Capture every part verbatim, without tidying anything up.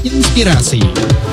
Inspirasi.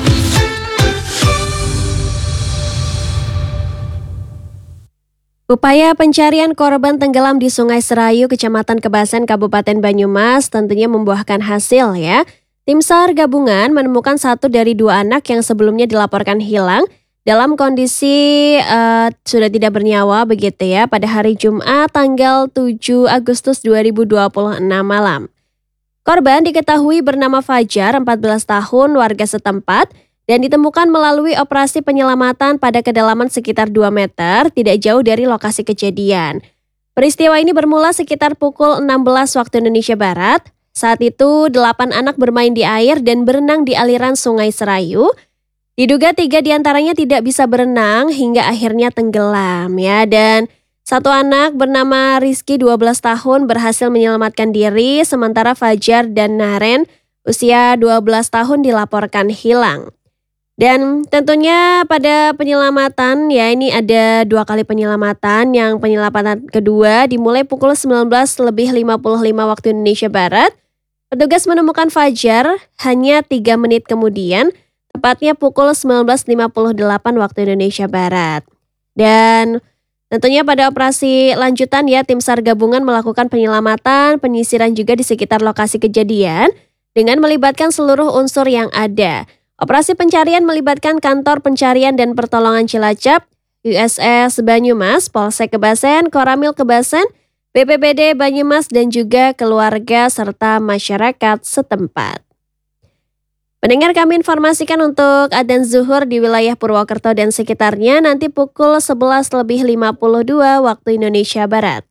Upaya pencarian korban tenggelam di Sungai Serayu, Kecamatan Kebasen, Kabupaten Banyumas tentunya membuahkan hasil ya. Tim SAR gabungan menemukan satu dari dua anak yang sebelumnya dilaporkan hilang dalam kondisi uh, sudah tidak bernyawa begitu ya pada hari Jumat tanggal tujuh Agustus dua ribu dua puluh enam malam. Korban diketahui bernama Fajar, empat belas tahun, warga setempat, dan ditemukan melalui operasi penyelamatan pada kedalaman sekitar dua meter, tidak jauh dari lokasi kejadian. Peristiwa ini bermula sekitar pukul enam belas waktu Indonesia Barat. Saat itu, delapan anak bermain di air dan berenang di aliran Sungai Serayu. Diduga tiga diantaranya tidak bisa berenang hingga akhirnya tenggelam ya. Dan satu anak bernama Rizky, dua belas tahun, berhasil menyelamatkan diri, sementara Fajar dan Naren, usia dua belas tahun, dilaporkan hilang. Dan tentunya pada penyelamatan ya ini ada dua kali penyelamatan. Yang penyelamatan kedua dimulai pukul sembilan belas lebih lima puluh lima waktu Indonesia Barat. Petugas menemukan Fajar hanya tiga menit kemudian, tepatnya pukul sembilan belas lima puluh delapan waktu Indonesia Barat. Dan tentunya pada operasi lanjutan ya tim SAR gabungan melakukan penyelamatan, penyisiran juga di sekitar lokasi kejadian dengan melibatkan seluruh unsur yang ada. Operasi pencarian melibatkan Kantor Pencarian dan Pertolongan Cilacap, U S S Banyumas, Polsek Kebasen, Koramil Kebasen, B P B D Banyumas, dan juga keluarga serta masyarakat setempat. Pendengar, kami informasikan untuk adzan zuhur di wilayah Purwokerto dan sekitarnya nanti pukul sebelas lebih lima puluh dua waktu Indonesia Barat.